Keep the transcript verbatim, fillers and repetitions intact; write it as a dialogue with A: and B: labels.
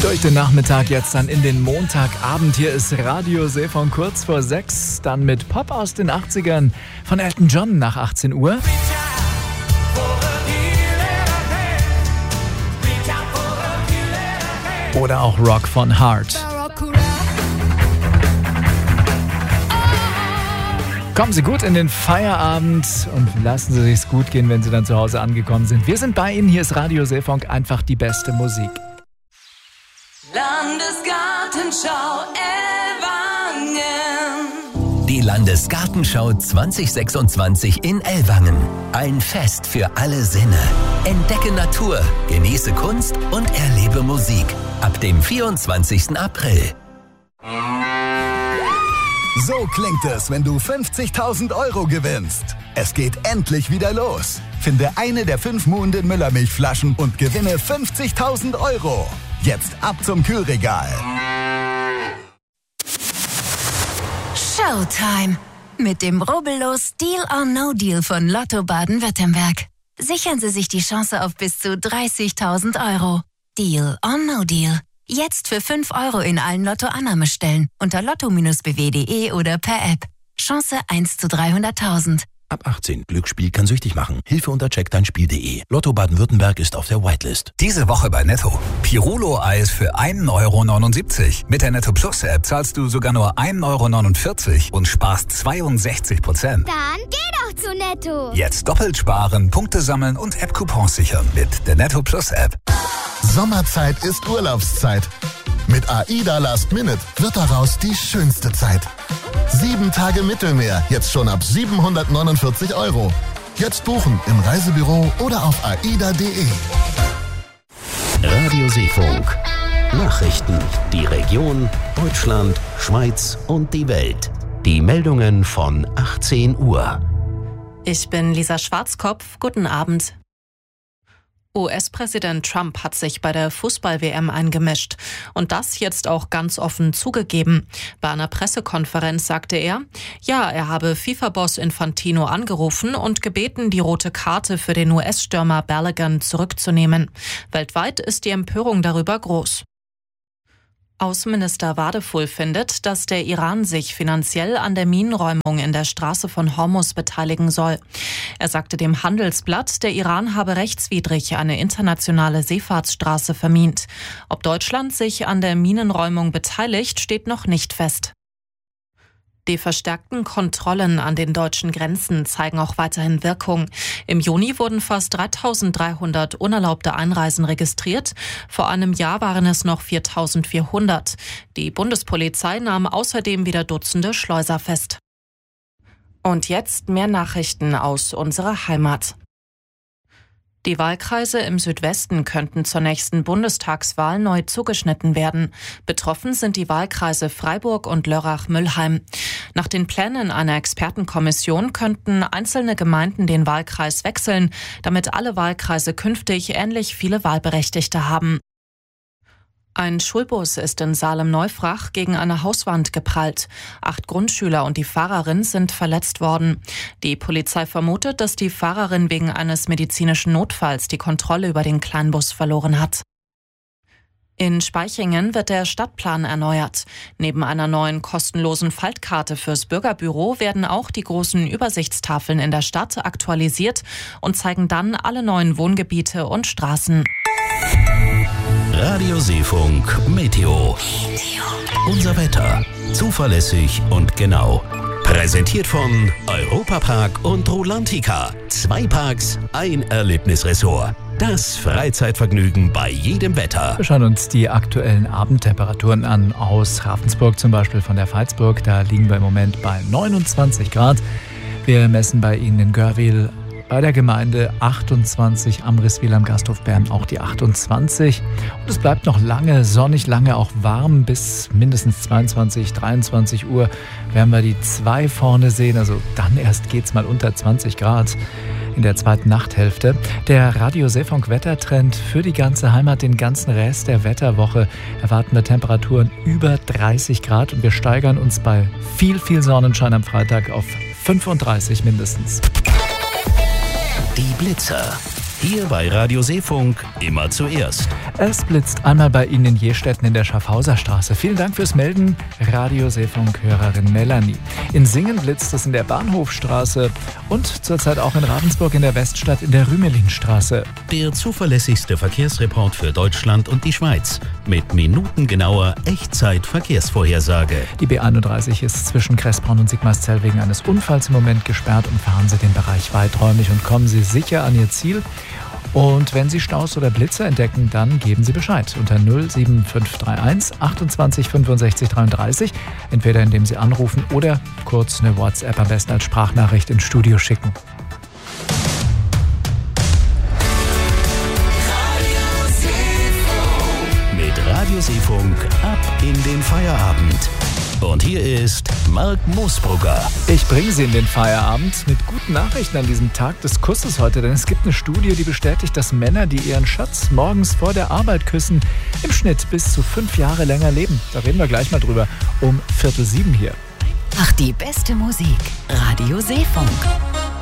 A: Durch den Nachmittag jetzt dann in den Montagabend. Hier ist Radio Seefunk kurz vor sechs. Dann mit Pop aus den achtzigern von Elton John nach achtzehn Uhr. Oder auch Rock von Heart. Kommen Sie gut in den Feierabend und lassen Sie sich's gut gehen, wenn Sie dann zu Hause angekommen sind. Wir sind bei Ihnen. Hier ist Radio Seefunk, einfach die beste Musik.
B: Landesgartenschau Ellwangen.
C: Die Landesgartenschau zwanzig sechsundzwanzig in Ellwangen. Ein Fest für alle Sinne. Entdecke Natur, genieße Kunst und erlebe Musik. Ab dem vierundzwanzigsten April.
D: So klingt es, wenn du fünfzigtausend Euro gewinnst. Es geht endlich wieder los. Finde eine der fünf Muhnden Müllermilchflaschen und gewinne fünfzigtausend Euro. Jetzt ab zum Kühlregal.
E: Showtime. Mit dem rubbellos Deal or No Deal von Lotto Baden-Württemberg. Sichern Sie sich die Chance auf bis zu dreißigtausend Euro. Deal or No Deal. Jetzt für fünf Euro in allen Lotto-Annahmestellen unter lotto b w punkt de oder per App. Chance eins zu dreihunderttausend.
F: Ab achtzehn. Glücksspiel kann süchtig machen. Hilfe unter check dein spiel punkt de. Lotto Baden-Württemberg ist auf der Whitelist.
G: Diese Woche bei Netto. Pirulo-Eis für ein Euro neunundsiebzig. Mit der Netto Plus-App zahlst du sogar nur ein Euro neunundvierzig und sparst zweiundsechzig Prozent.
H: Dann geh doch zu Netto.
G: Jetzt doppelt sparen, Punkte sammeln und App-Coupons sichern mit der Netto Plus-App.
D: Sommerzeit ist Urlaubszeit. Mit AIDA Last Minute wird daraus die schönste Zeit. Sieben Tage Mittelmeer, jetzt schon ab siebenhundertneunundvierzig Euro. Jetzt buchen im Reisebüro oder auf aida punkt de.
F: Radio Seefunk. Nachrichten. Die Region, Deutschland, Schweiz und die Welt. Die Meldungen von achtzehn Uhr.
I: Ich bin Lisa Schwarzkopf. Guten Abend. U S-Präsident Trump hat sich bei der Fußball-W M eingemischt und das jetzt auch ganz offen zugegeben. Bei einer Pressekonferenz sagte er, ja, er habe FIFA-Boss Infantino angerufen und gebeten, die rote Karte für den U S-Stürmer Balogun zurückzunehmen. Weltweit ist die Empörung darüber groß. Außenminister Wadefull findet, dass der Iran sich finanziell an der Minenräumung in der Straße von Hormuz beteiligen soll. Er sagte dem Handelsblatt, der Iran habe rechtswidrig eine internationale Seefahrtsstraße vermint. Ob Deutschland sich an der Minenräumung beteiligt, steht noch nicht fest. Die verstärkten Kontrollen an den deutschen Grenzen zeigen auch weiterhin Wirkung. Im Juni wurden fast dreitausenddreihundert unerlaubte Einreisen registriert. Vor einem Jahr waren es noch viertausendvierhundert. Die Bundespolizei nahm außerdem wieder Dutzende Schleuser fest. Und jetzt mehr Nachrichten aus unserer Heimat. Die Wahlkreise im Südwesten könnten zur nächsten Bundestagswahl neu zugeschnitten werden. Betroffen sind die Wahlkreise Freiburg und Lörrach-Müllheim. Nach den Plänen einer Expertenkommission könnten einzelne Gemeinden den Wahlkreis wechseln, damit alle Wahlkreise künftig ähnlich viele Wahlberechtigte haben. Ein Schulbus ist in Salem-Neufrach gegen eine Hauswand geprallt. Acht Grundschüler und die Fahrerin sind verletzt worden. Die Polizei vermutet, dass die Fahrerin wegen eines medizinischen Notfalls die Kontrolle über den Kleinbus verloren hat. In Spaichingen wird der Stadtplan erneuert. Neben einer neuen kostenlosen Faltkarte fürs Bürgerbüro werden auch die großen Übersichtstafeln in der Stadt aktualisiert und zeigen dann alle neuen Wohngebiete und Straßen.
F: Radio Seefunk Meteo. Unser Wetter. Zuverlässig und genau. Präsentiert von Europapark und Rolantica. Zwei Parks, ein Erlebnisressort. Das Freizeitvergnügen bei jedem Wetter.
A: Wir schauen uns die aktuellen Abendtemperaturen an. Aus Ravensburg zum Beispiel von der Veitsburg. Da liegen wir im Moment bei neunundzwanzig Grad. Wir messen bei Ihnen in Görwil bei der Gemeinde achtundzwanzig, am Risswil am Gasthof Bern auch die achtundzwanzig. Und es bleibt noch lange sonnig, lange auch warm. Bis mindestens zweiundzwanzig, dreiundzwanzig Uhr werden wir die zwei vorne sehen. Also dann erst geht's mal unter zwanzig Grad in der zweiten Nachthälfte. Der Radio Seefunk Wettertrend für die ganze Heimat, den ganzen Rest der Wetterwoche erwarten wir Temperaturen über dreißig Grad und wir steigern uns bei viel, viel Sonnenschein am Freitag auf fünfunddreißig mindestens.
F: Die Blitzer. Hier bei Radio Seefunk immer zuerst.
A: Es blitzt einmal bei Ihnen in Jestetten in der Schaffhauser Straße. Vielen Dank fürs Melden, Radio Seefunk-Hörerin Melanie. In Singen blitzt es in der Bahnhofstraße und zurzeit auch in Ravensburg in der Weststadt in der Rümelinstraße.
F: Der zuverlässigste Verkehrsreport für Deutschland und die Schweiz mit minutengenauer Echtzeit-Verkehrsvorhersage.
A: Die B einunddreißig ist zwischen Kressbronn und Sigmarszell wegen eines Unfalls im Moment gesperrt. Umfahren Sie den Bereich weiträumig und kommen Sie sicher an Ihr Ziel. Und wenn Sie Staus oder Blitze entdecken, dann geben Sie Bescheid unter null sieben fünf drei eins achtundzwanzig fünfundsechzig dreiunddreißig, entweder indem Sie anrufen oder kurz eine WhatsApp am besten als Sprachnachricht ins Studio schicken.
F: Mit Radio Seefunk ab in den Feierabend. Und hier ist Marc Moosbrugger.
A: Ich bringe Sie in den Feierabend mit guten Nachrichten an diesem Tag des Kusses heute, denn es gibt eine Studie, die bestätigt, dass Männer, die ihren Schatz morgens vor der Arbeit küssen, im Schnitt bis zu fünf Jahre länger leben. Da reden wir gleich mal drüber um Viertel sieben hier.
E: Ach, die beste Musik. Radio Seefunk.